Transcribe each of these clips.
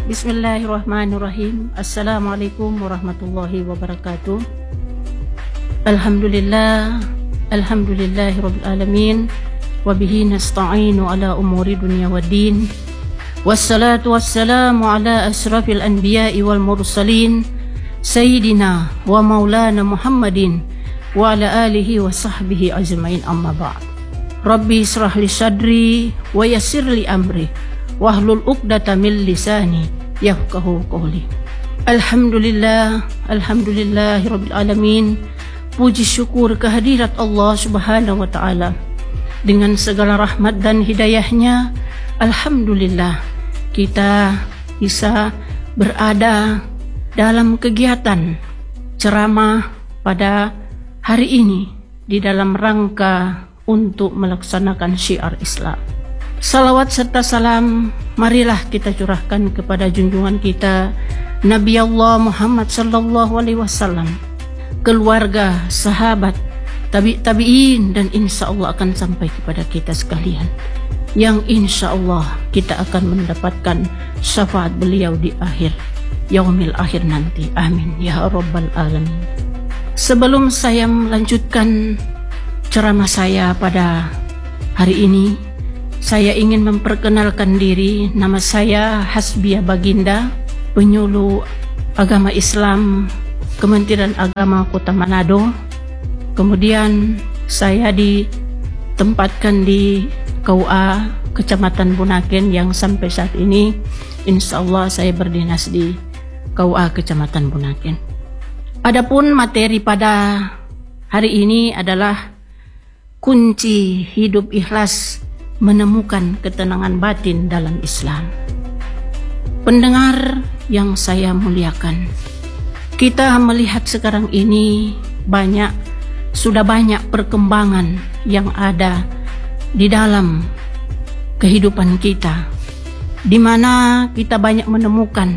Bismillahirrahmanirrahim. Assalamualaikum warahmatullahi wabarakatuh. Alhamdulillahi rabbil alamin. Wabihi nasta'inu ala umuri dunya waddin. Wassalatu wassalamu ala asrafil anbiya'i wal mursalin, Sayyidina wa maulana Muhammadin wa ala alihi wa sahbihi ajma'in, amma ba'd. Rabbi israh li sadri wa yassir li amri wahlul uqdata min lisani yafqahu qawli. Alhamdulillahi rabbil alamin. Puji syukur kehadirat Allah Subhanahu wa taala. Dengan segala rahmat dan hidayahnya, alhamdulillah kita bisa berada dalam kegiatan ceramah pada hari ini di dalam rangka untuk melaksanakan syiar Islam. Salawat serta salam marilah kita curahkan kepada junjungan kita Nabi Allah Muhammad sallallahu alaihi wasallam, keluarga, sahabat, tabi'in, dan insya Allah akan sampai kepada kita sekalian, yang insya Allah kita akan mendapatkan syafaat beliau di akhir yaumil akhir nanti. Amin ya rabbal alamin. Sebelum saya melanjutkan ceramah saya pada hari ini, saya ingin memperkenalkan diri. Nama saya Hasbiah Baginda, penyuluh agama Islam Kementerian Agama Kota Manado. Kemudian saya ditempatkan di KUA Kecamatan Bunaken, yang sampai saat ini insya Allah saya berdinas di KUA Kecamatan Bunaken. Adapun materi pada hari ini adalah kunci hidup ikhlas menemukan ketenangan batin dalam Islam. Pendengar yang saya muliakan, kita melihat sekarang ini sudah banyak perkembangan yang ada di dalam kehidupan kita, di mana kita banyak menemukan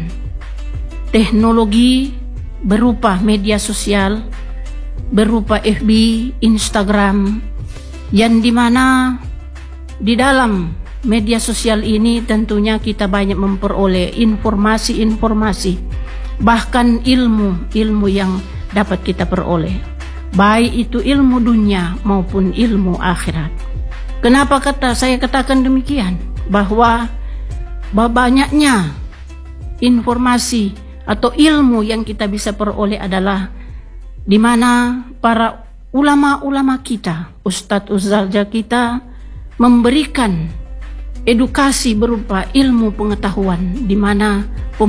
teknologi berupa media sosial, berupa FB, Instagram, yang dimana di dalam media sosial ini tentunya kita banyak memperoleh informasi-informasi, bahkan ilmu yang dapat kita peroleh, baik itu ilmu dunia maupun ilmu akhirat. Kenapa saya katakan demikian? Bahwa banyaknya informasi atau ilmu yang kita bisa peroleh adalah di mana para ulama-ulama kita, ustadz-ustadzah kita memberikan edukasi berupa ilmu pengetahuan, di mana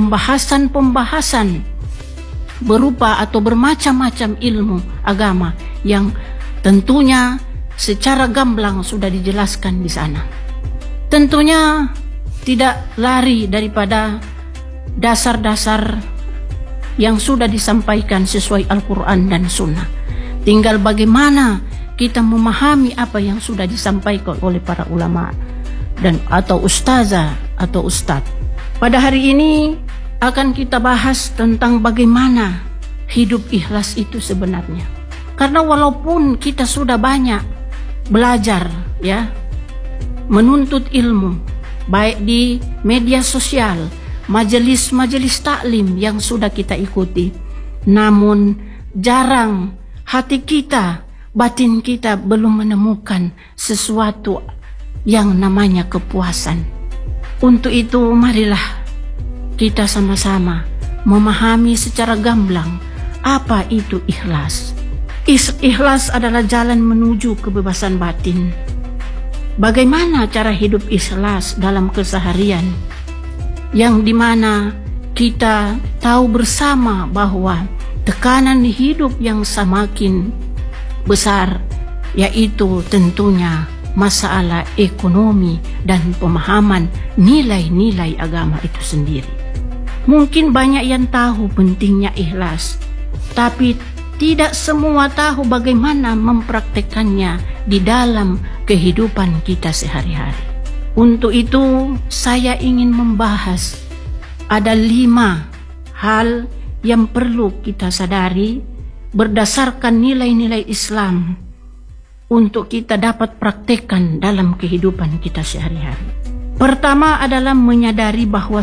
pembahasan berupa atau bermacam-macam ilmu agama yang tentunya secara gamblang sudah dijelaskan di sana. Tentunya tidak lari daripada dasar-dasar yang sudah disampaikan sesuai Al-Quran dan Sunnah. Tinggal bagaimana kita memahami apa yang sudah disampaikan oleh para ulama atau ustazah atau ustadz. Pada hari ini akan kita bahas tentang bagaimana hidup ikhlas itu sebenarnya. Karena walaupun kita sudah banyak belajar, ya, menuntut ilmu, baik di media sosial, majelis-majelis taklim yang sudah kita ikuti, namun jarang hati kita, batin kita belum menemukan sesuatu yang namanya kepuasan. Untuk itu marilah kita sama-sama memahami secara gamblang apa itu ikhlas. Ikhlas adalah jalan menuju kebebasan batin. Bagaimana cara hidup ikhlas dalam keseharian, yang dimana kita tahu bersama bahwa tekanan hidup yang semakin besar, yaitu tentunya masalah ekonomi dan pemahaman nilai-nilai agama itu sendiri. Mungkin banyak yang tahu pentingnya ikhlas, tapi tidak semua tahu bagaimana mempraktekannya di dalam kehidupan kita sehari-hari. Untuk itu saya ingin membahas ada 5 hal yang perlu kita sadari berdasarkan nilai-nilai Islam untuk kita dapat praktekkan dalam kehidupan kita sehari-hari. Pertama adalah menyadari bahwa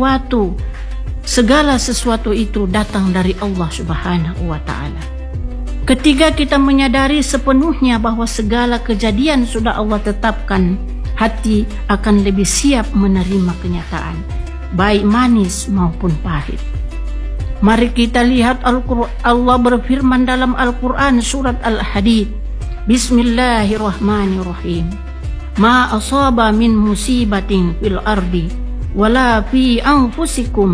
segala sesuatu itu datang dari Allah Subhanahu wa ta'ala. Ketika kita menyadari sepenuhnya bahwa segala kejadian sudah Allah tetapkan, hati akan lebih siap menerima kenyataan, baik manis maupun pahit. Mari kita lihat Allah berfirman dalam Al-Quran surat Al-Hadid. Bismillahirrahmanirrahim. Ma asaba min musibatin fil ardi wala fi anfusikum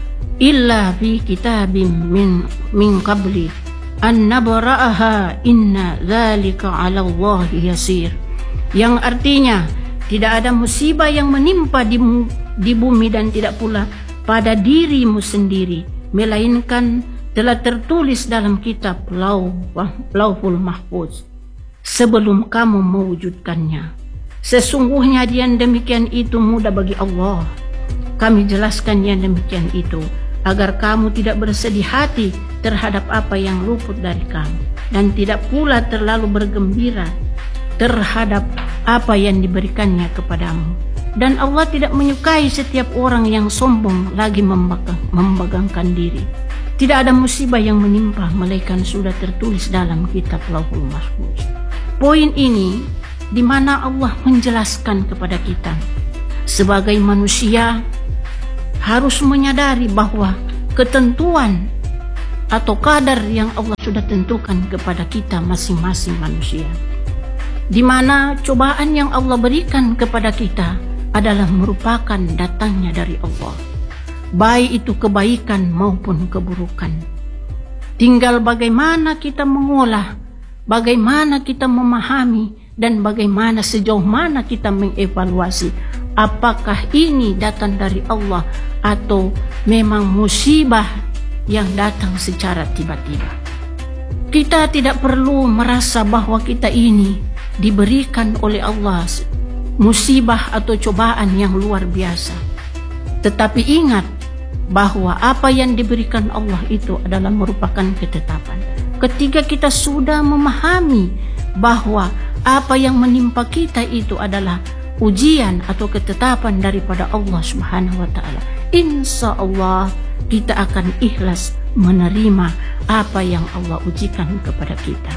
illa fi kitabim min qabli an nabra'aha inna dzalika 'ala Allahi yasir. Yang artinya tidak ada musibah yang menimpa di bumi dan tidak pula pada dirimu sendiri, melainkan telah tertulis dalam kitab Lauhul Mahfuz sebelum kamu mewujudkannya. Sesungguhnya yang demikian itu mudah bagi Allah. Kami jelaskan yang demikian itu agar kamu tidak bersedih hati terhadap apa yang luput dari kamu, dan tidak pula terlalu bergembira terhadap apa yang diberikannya kepadamu. Dan Allah tidak menyukai setiap orang yang sombong lagi membanggakan diri. Tidak ada musibah yang menimpa melainkan sudah tertulis dalam kitab Lauhul Mahfuz. Poin ini di mana Allah menjelaskan kepada kita sebagai manusia harus menyadari bahwa ketentuan atau kadar yang Allah sudah tentukan kepada kita masing-masing manusia, di mana cobaan yang Allah berikan kepada kita adalah merupakan datangnya dari Allah, baik itu kebaikan maupun keburukan. Tinggal bagaimana kita mengolah, bagaimana kita memahami, dan bagaimana sejauh mana kita mengevaluasi apakah ini datang dari Allah atau memang musibah yang datang secara tiba-tiba. Kita tidak perlu merasa bahwa kita ini diberikan oleh Allah musibah atau cobaan yang luar biasa. Tetapi ingat bahwa apa yang diberikan Allah itu adalah merupakan ketetapan. Ketika kita sudah memahami bahwa apa yang menimpa kita itu adalah ujian atau ketetapan daripada Allah Subhanahu wa ta'ala, insya Allah kita akan ikhlas menerima apa yang Allah ujikan kepada kita.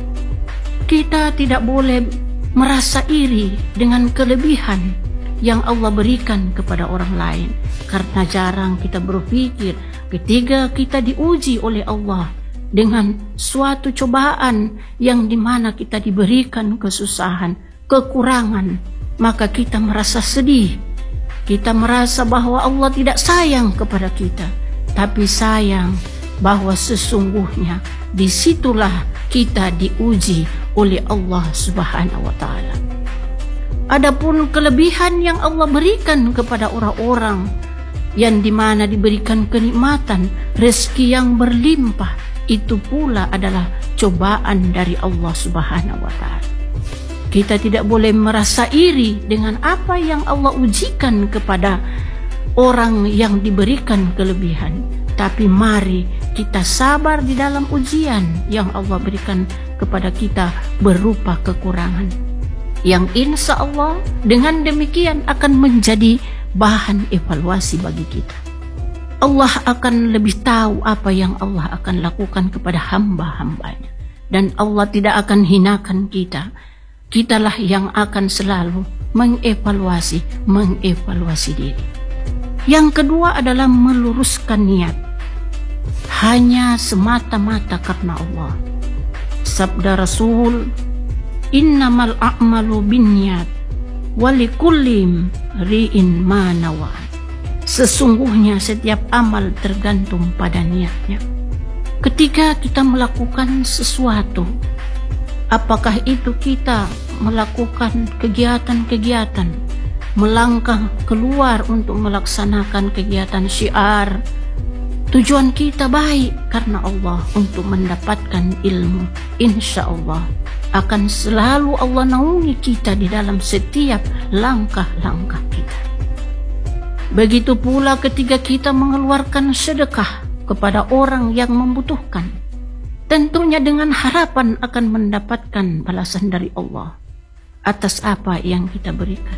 Kita tidak boleh merasa iri dengan kelebihan yang Allah berikan kepada orang lain, karena jarang kita berpikir ketika kita diuji oleh Allah dengan suatu cobaan yang dimana kita diberikan kesusahan, kekurangan, maka kita merasa sedih. Kita merasa bahwa Allah tidak sayang kepada kita, tapi sayang bahwa sesungguhnya disitulah kita diuji oleh Allah Subhanahu wa ta'ala. Adapun kelebihan yang Allah berikan kepada orang-orang yang dimana diberikan kenikmatan, rezeki yang berlimpah, itu pula adalah cobaan dari Allah Subhanahu wa ta'ala. Kita tidak boleh merasa iri dengan apa yang Allah ujikan kepada orang yang diberikan kelebihan. Tapi mari kita sabar di dalam ujian yang Allah berikan kepada kita berupa kekurangan, yang insya Allah dengan demikian akan menjadi bahan evaluasi bagi kita. Allah akan lebih tahu apa yang Allah akan lakukan kepada hamba-hambanya, dan Allah tidak akan hinakan kita. Kitalah yang akan selalu mengevaluasi diri. Yang kedua adalah meluruskan niat, hanya semata-mata karena Allah. Sabda Rasul, innamal a'malu binniyat walikulli imri'in ma nawa. Sesungguhnya setiap amal tergantung pada niatnya. Ketika kita melakukan sesuatu, apakah itu kita melakukan kegiatan-kegiatan, melangkah keluar untuk melaksanakan kegiatan syiar, tujuan kita baik karena Allah untuk mendapatkan ilmu, insya Allah akan selalu Allah naungi kita di dalam setiap langkah-langkah kita. Begitu pula ketika kita mengeluarkan sedekah kepada orang yang membutuhkan, tentunya dengan harapan akan mendapatkan balasan dari Allah atas apa yang kita berikan.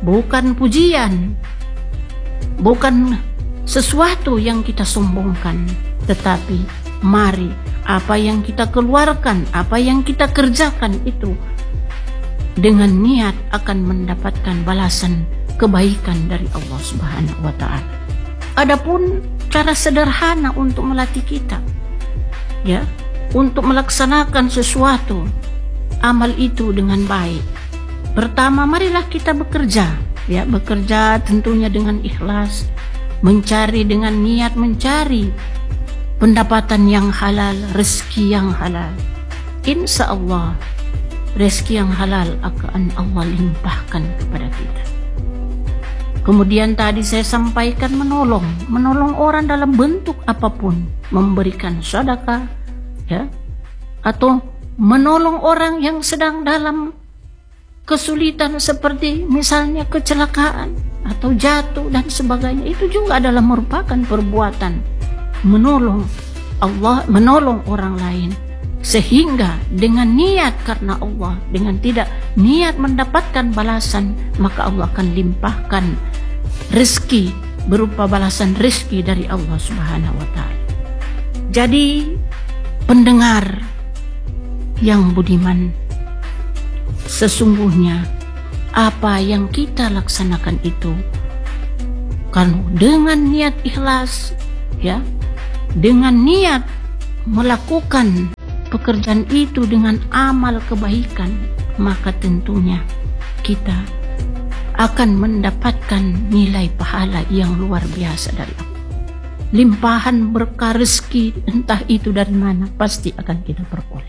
bukan pujian, bukan sesuatu yang kita sombongkan, tetapi mari apa yang kita keluarkan, apa yang kita kerjakan itu dengan niat akan mendapatkan balasan kebaikan dari Allah Subhanahu wa Ta'ala. Adapun cara sederhana untuk melatih kita, ya, untuk melaksanakan sesuatu amal itu dengan baik. Pertama, marilah kita bekerja, ya, bekerja tentunya dengan ikhlas, mencari dengan niat mencari pendapatan yang halal, rezeki yang halal. Insya Allah rezeki yang halal akan Allah limpahkan kepada kita. Kemudian tadi saya sampaikan menolong orang dalam bentuk apapun, memberikan sedekah, ya, atau menolong orang yang sedang dalam kesulitan seperti misalnya kecelakaan atau jatuh dan sebagainya. Itu juga adalah merupakan perbuatan menolong Allah, menolong orang lain, sehingga dengan niat karena Allah, dengan tidak niat mendapatkan balasan, maka Allah akan limpahkan rezeki berupa balasan rezeki dari Allah Subhanahu wa Ta'ala. Jadi pendengar yang budiman, sesungguhnya apa yang kita laksanakan itu kan dengan niat ikhlas, ya, dengan niat melakukan pekerjaan itu dengan amal kebaikan, maka tentunya kita akan mendapatkan nilai pahala yang luar biasa dari Allah. Limpahan berkah rezeki entah itu dari mana pasti akan kita peroleh.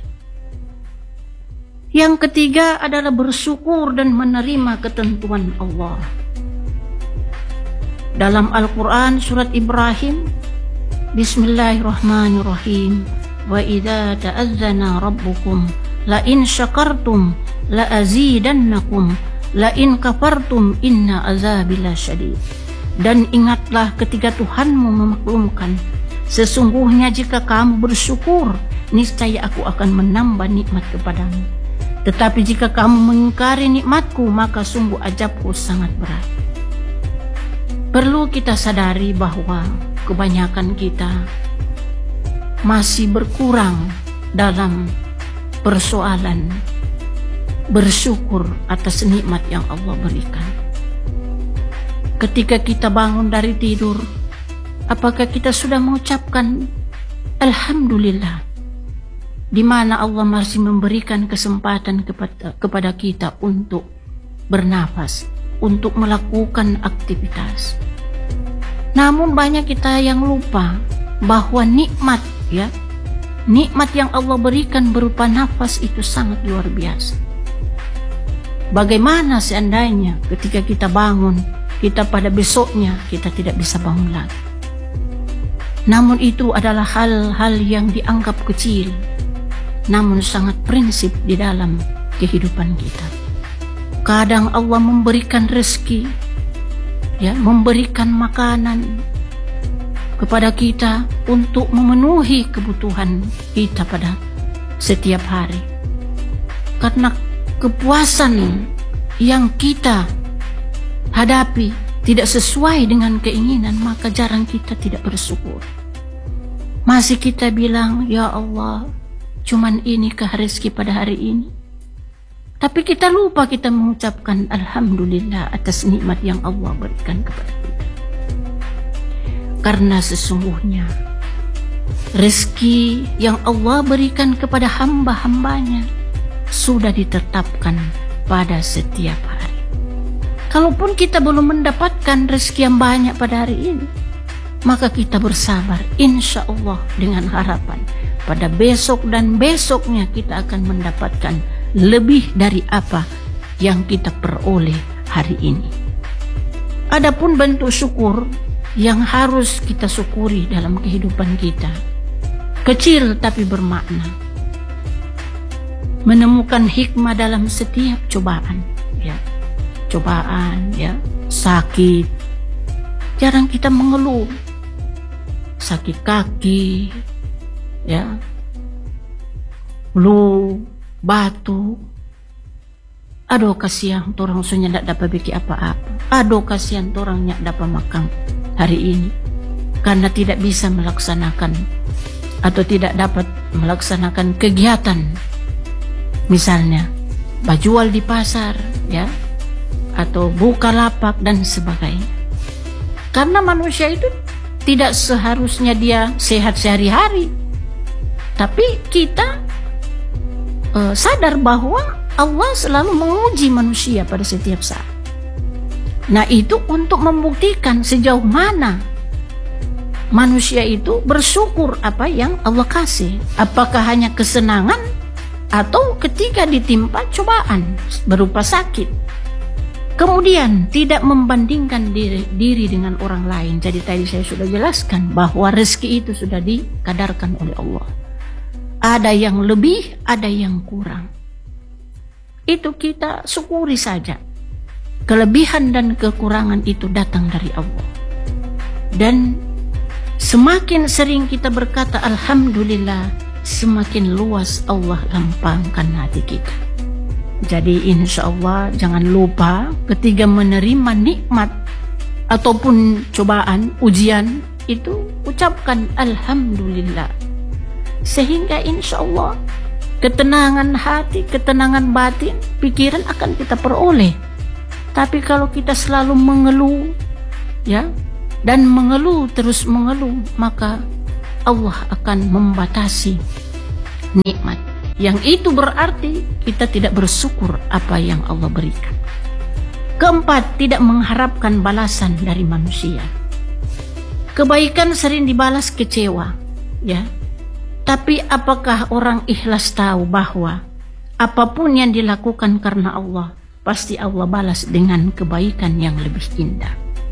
Yang ketiga adalah bersyukur dan menerima ketentuan Allah. Dalam Al-Quran surat Ibrahim, Bismillahirrahmanirrahim, wa idza ta'azzana rabbukum la in syakartum la azidannakum la in kafartum inna azabi lasyadid. Dan ingatlah ketika Tuhanmu memaklumkan, sesungguhnya jika kamu bersyukur, niscaya aku akan menambah nikmat kepadamu. Tetapi jika kamu mengingkari nikmatku, maka sungguh azabku sangat berat. Perlu kita sadari bahwa kebanyakan kita masih berkurang dalam persoalan bersyukur atas nikmat yang Allah berikan. Ketika kita bangun dari tidur, apakah kita sudah mengucapkan Alhamdulillah, di mana Allah masih memberikan kesempatan kepada kita untuk bernafas, untuk melakukan aktivitas. Namun banyak kita yang lupa bahwa nikmat, ya, nikmat yang Allah berikan berupa nafas itu sangat luar biasa. Bagaimana seandainya ketika kita bangun, kita pada besoknya kita tidak bisa bangun lagi. Namun itu adalah hal-hal yang dianggap kecil, namun sangat prinsip di dalam kehidupan kita. Kadang Allah memberikan rezeki, ya, memberikan makanan kepada kita untuk memenuhi kebutuhan kita pada setiap hari. Karena kepuasan yang kita hadapi tidak sesuai dengan keinginan, maka jarang kita tidak bersyukur. Masih kita bilang, ya Allah, cuman inikah rezeki pada hari ini? Tapi kita lupa kita mengucapkan Alhamdulillah atas nikmat yang Allah berikan kepada kita. Karena sesungguhnya rezeki yang Allah berikan kepada hamba-hambanya sudah ditetapkan pada setiap hari. Kalaupun kita belum mendapatkan rezeki yang banyak pada hari ini, maka kita bersabar, insya Allah, dengan harapan pada besok dan besoknya kita akan mendapatkan lebih dari apa yang kita peroleh hari ini. Adapun bentuk syukur yang harus kita syukuri dalam kehidupan kita, kecil tapi bermakna. Menemukan hikmah dalam setiap cobaan, ya. Cobaan, ya, sakit. Jarang kita mengeluh. Sakit kaki, ya, flu, batuk, Aduh kasihan torang sunya ndak dapat bikin apa-apa. Aduh kasihan torang ndak dapat makan hari ini karena tidak bisa melaksanakan atau tidak dapat melaksanakan kegiatan, misalnya bajual di pasar, ya, atau buka lapak dan sebagainya. Karena manusia itu tidak seharusnya dia sehat sehari-hari, tapi kita sadar bahwa Allah selalu menguji manusia pada setiap saat. Nah, itu untuk membuktikan sejauh mana manusia itu bersyukur apa yang Allah kasih. Apakah hanya kesenangan atau ketika ditimpa cobaan berupa sakit. Kemudian tidak membandingkan diri dengan orang lain. Jadi tadi saya sudah jelaskan bahwa rezeki itu sudah dikadarkan oleh Allah. Ada yang lebih, ada yang kurang. Itu kita syukuri saja. Kelebihan dan kekurangan itu datang dari Allah. Dan semakin sering kita berkata Alhamdulillah, semakin luas Allah lapangkan hati kita. Jadi insya Allah jangan lupa ketika menerima nikmat ataupun cobaan, ujian itu ucapkan Alhamdulillah. Sehingga insya Allah ketenangan hati, ketenangan batin, pikiran akan kita peroleh. Tapi kalau kita selalu mengeluh, ya, dan mengeluh terus mengeluh, maka Allah akan membatasi nikmat. Yang itu berarti kita tidak bersyukur apa yang Allah berikan. Keempat, tidak mengharapkan balasan dari manusia. Kebaikan sering dibalas kecewa, ya. Tapi apakah orang ikhlas tahu bahwa apapun yang dilakukan karena Allah, pasti Allah balas dengan kebaikan yang lebih indah.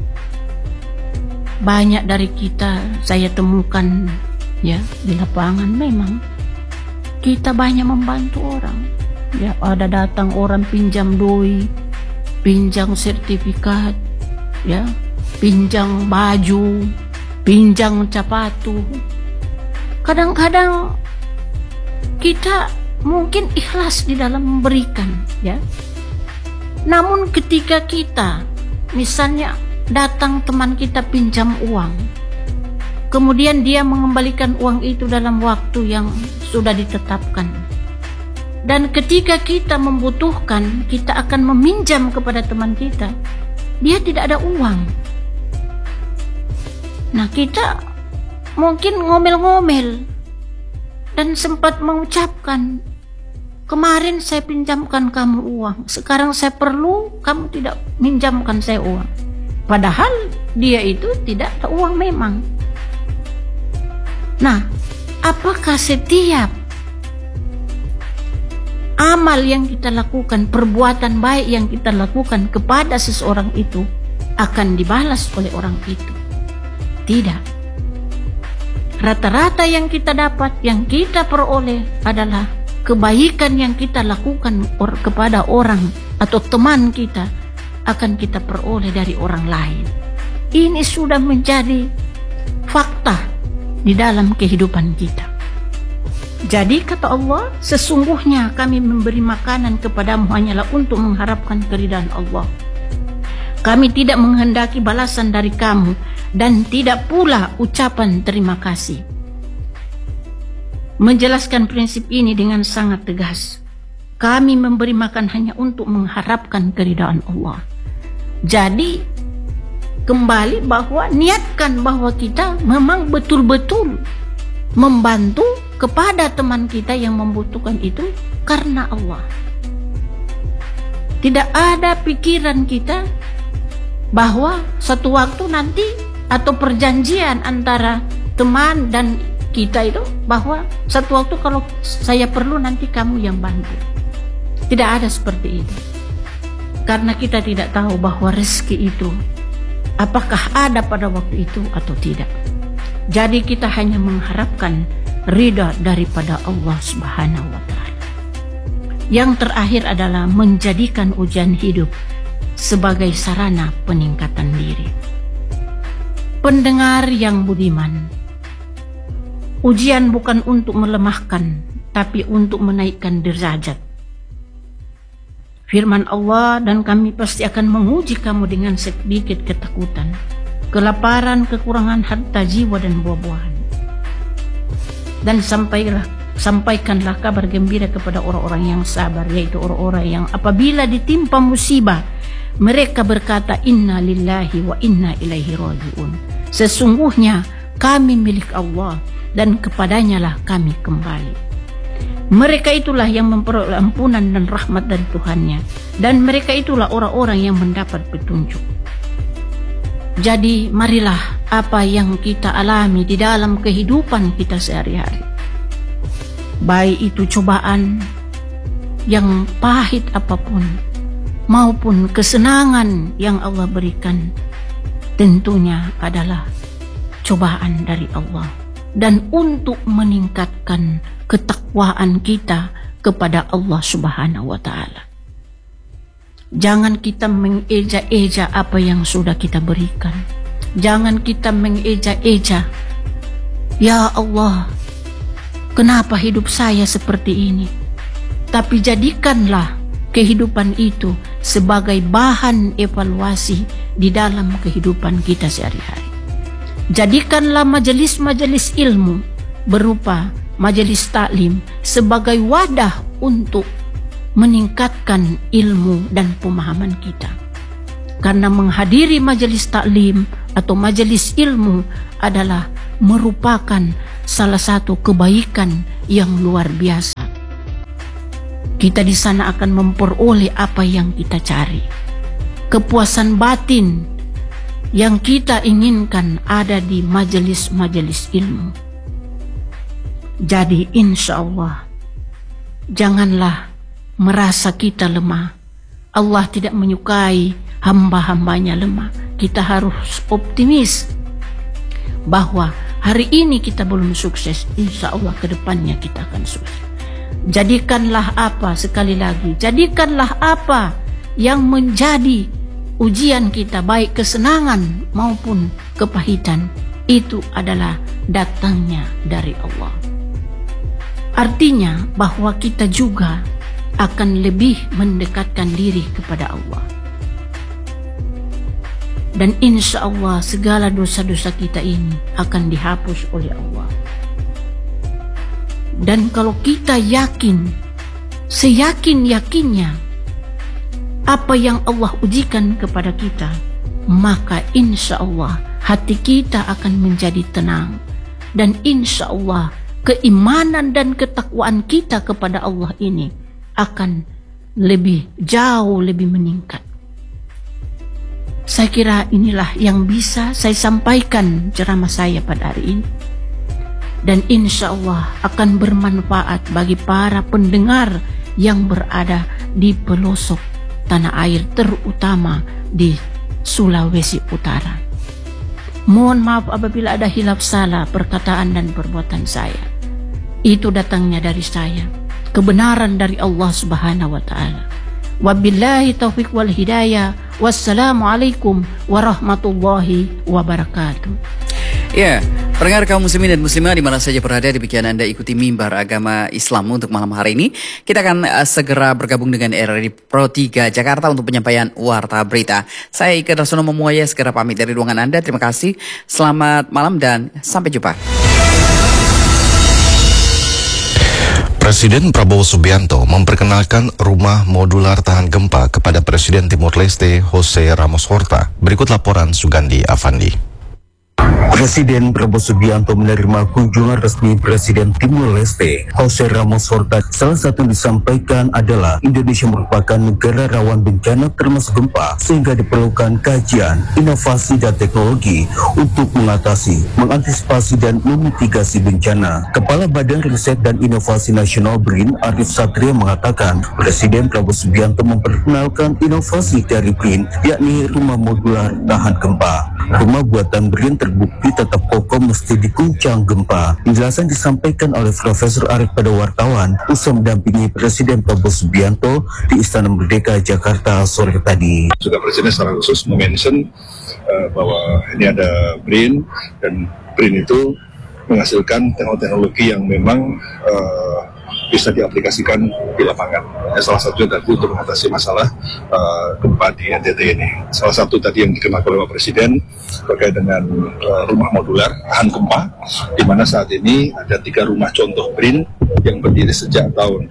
Banyak dari kita saya temukan, ya, di lapangan memang kita banyak membantu orang. Ya, ada datang orang pinjam doi, pinjam sertifikat, ya, pinjam baju, pinjam sepatu. Kadang-kadang kita mungkin ikhlas di dalam memberikan, ya. Namun ketika kita misalnya datang teman kita pinjam uang, kemudian dia mengembalikan uang itu dalam waktu yang sudah ditetapkan, dan ketika kita membutuhkan, kita akan meminjam kepada teman kita, dia tidak ada uang. Nah, kita mungkin ngomel-ngomel dan sempat mengucapkan, kemarin saya pinjamkan kamu uang, sekarang saya perlu, kamu tidak minjamkan saya uang. Padahal dia itu tidak ada uang memang. Nah, apakah setiap amal yang kita lakukan, perbuatan baik yang kita lakukan kepada seseorang itu akan dibalas oleh orang itu? Tidak. Rata-rata yang kita dapat, yang kita peroleh adalah kebaikan yang kita lakukan kepada orang atau teman kita akan kita peroleh dari orang lain. Ini sudah menjadi fakta di dalam kehidupan kita. Jadi kata Allah, sesungguhnya kami memberi makanan kepadamu hanyalah untuk mengharapkan keridhaan Allah. Kami tidak menghendaki balasan dari kamu dan tidak pula ucapan terima kasih. Menjelaskan prinsip ini dengan sangat tegas. Kami memberi makan hanya untuk mengharapkan keridhaan Allah. Jadi kembali bahwa niatkan bahwa kita memang betul-betul membantu kepada teman kita yang membutuhkan itu karena Allah. Tidak ada pikiran kita bahwa suatu waktu nanti atau perjanjian antara teman dan kita itu bahwa suatu waktu kalau saya perlu nanti kamu yang bantu. Tidak ada seperti itu. Karena kita tidak tahu bahwa rezeki itu apakah ada pada waktu itu atau tidak. Jadi kita hanya mengharapkan ridha daripada Allah Subhanahu wa taala. Yang terakhir adalah menjadikan ujian hidup sebagai sarana peningkatan diri. Pendengar yang budiman, ujian bukan untuk melemahkan, tapi untuk menaikkan derajat. Firman Allah, dan kami pasti akan menguji kamu dengan sedikit ketakutan, kelaparan, kekurangan harta, jiwa, dan buah-buahan. Dan sampaikanlah kabar gembira kepada orang-orang yang sabar, yaitu orang-orang yang apabila ditimpa musibah, mereka berkata, inna lillahi wa inna ilaihi raji'un. Sesungguhnya kami milik Allah dan kepadanya lah kami kembali. Mereka itulah yang memperoleh ampunan dan rahmat dari Tuhannya, dan mereka itulah orang-orang yang mendapat petunjuk. Jadi marilah apa yang kita alami di dalam kehidupan kita sehari-hari, baik itu cobaan yang pahit apapun maupun kesenangan yang Allah berikan, tentunya adalah cobaan dari Allah, dan untuk meningkatkan ketakwaan kita kepada Allah Subhanahu wa Ta'ala. Jangan kita mengeja-eja apa yang sudah kita berikan. Jangan kita mengeja-eja, ya Allah, kenapa hidup saya seperti ini? Tapi jadikanlah kehidupan itu sebagai bahan evaluasi di dalam kehidupan kita sehari-hari. Jadikanlah majelis-majelis ilmu berupa majelis taklim sebagai wadah untuk meningkatkan ilmu dan pemahaman kita. Karena menghadiri majelis taklim atau majelis ilmu adalah merupakan salah satu kebaikan yang luar biasa. Kita di sana akan memperoleh apa yang kita cari. Kepuasan batin yang kita inginkan ada di majelis-majelis ilmu. Jadi insya Allah, janganlah merasa kita lemah. Allah tidak menyukai hamba-hambanya lemah. Kita harus optimis bahwa hari ini kita belum sukses, insya Allah ke depannya kita akan sukses. Jadikanlah apa, sekali lagi, jadikanlah apa yang menjadi ujian kita, baik kesenangan maupun kepahitan, itu adalah datangnya dari Allah. Artinya bahwa kita juga akan lebih mendekatkan diri kepada Allah. Dan insya Allah segala dosa-dosa kita ini akan dihapus oleh Allah. Dan kalau kita yakin, seyakin-yakinnya apa yang Allah ujikan kepada kita, maka insya Allah hati kita akan menjadi tenang. Dan insya Allah keimanan dan ketakwaan kita kepada Allah ini akan lebih jauh lebih meningkat. Saya kira inilah yang bisa saya sampaikan ceramah saya pada hari ini. Dan insya Allah akan bermanfaat bagi para pendengar yang berada di pelosok tanah air, terutama di Sulawesi Utara. Mohon maaf apabila ada hilaf salah perkataan dan perbuatan saya. Itu datangnya dari saya. Kebenaran dari Allah Subhanahu wa Ta'ala. Wabillahi taufiq wal hidayah. Wassalamualaikum warahmatullahi wabarakatuh. Ya, pendengar kaum muslimin dan muslimah di mana saja berada, demikian Anda ikuti Mimbar Agama Islam untuk malam hari ini. Kita akan segera bergabung dengan RRI Pro 3 Jakarta untuk penyampaian Warta Berita. Saya Ika Darsono Memuaya segera pamit dari ruangan Anda. Terima kasih, selamat malam dan sampai jumpa. Presiden Prabowo Subianto memperkenalkan rumah modular tahan gempa kepada Presiden Timor Leste Jose Ramos Horta. Berikut laporan Sugandi Afandi. Presiden Prabowo Subianto menerima kunjungan resmi Presiden Timor Leste Jose Ramos Horta. Salah satu yang disampaikan adalah Indonesia merupakan negara rawan bencana termasuk gempa, sehingga diperlukan kajian, inovasi dan teknologi untuk mengantisipasi dan memitigasi bencana. Kepala Badan Riset dan Inovasi Nasional BRIN Arif Satria mengatakan Presiden Prabowo Subianto memperkenalkan inovasi dari BRIN, yakni rumah modular tahan gempa. Rumah buatan BRIN terbukti tetap kokoh meski diguncang gempa. Penjelasan disampaikan oleh Profesor Arif pada wartawan usai mendampingi Presiden Prabowo Subianto di Istana Merdeka Jakarta sore tadi. Juga Presiden secara khusus mention bahwa ini ada BRIN, dan BRIN itu menghasilkan teknologi yang memang bisa diaplikasikan di lapangan. Salah satunya tadi untuk mengatasi masalah gempa di NTT ini. Salah satu tadi yang dikenakan oleh Pak Presiden terkait dengan rumah modular tahan gempa, di mana saat ini ada 3 rumah contoh BRIN yang berdiri sejak tahun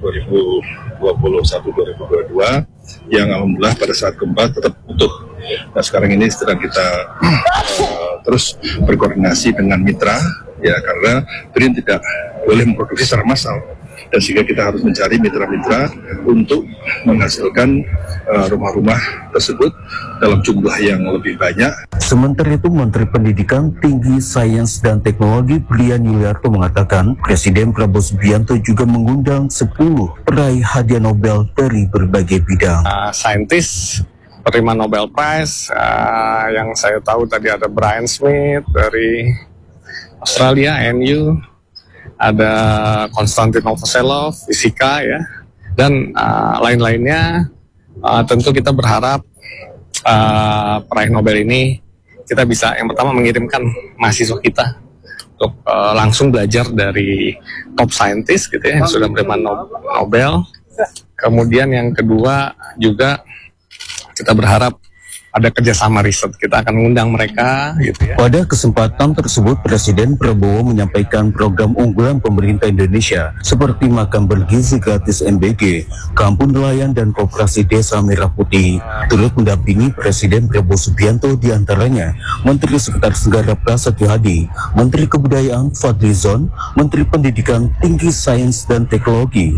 2021-2022 yang alhamdulillah pada saat gempa tetap utuh. Nah sekarang ini sedang kita terus berkoordinasi dengan mitra, ya karena BRIN tidak boleh memproduksi secara massal, dan sehingga kita harus mencari mitra-mitra untuk menghasilkan rumah-rumah tersebut dalam jumlah yang lebih banyak. Sementara itu, Menteri Pendidikan Tinggi, Sains dan Teknologi Brian Yuliarto mengatakan Presiden Prabowo Subianto juga mengundang 10 peraih hadiah Nobel dari berbagai bidang. Saintis penerima Nobel Prize, yang saya tahu tadi ada Brian Smith dari Australia, NU, ada Konstantin Novoselov, fisika ya, dan lain-lainnya. Tentu kita berharap peraih Nobel ini kita bisa yang pertama mengirimkan mahasiswa kita untuk langsung belajar dari top scientist gitu ya, yang sudah menerima Nobel. Kemudian yang kedua juga kita berharap ada kerjasama riset, kita akan mengundang mereka gitu ya. Pada kesempatan tersebut, Presiden Prabowo menyampaikan program unggulan pemerintah Indonesia seperti makan bergizi gratis MBG, Kampung Nelayan dan Koperasi Desa Merah Putih. Turut mendampingi Presiden Prabowo Subianto diantaranya Menteri Sekretaris Negara Prasetyo Hadi, Menteri Kebudayaan Fadlizon, Menteri Pendidikan Tinggi, Sains dan Teknologi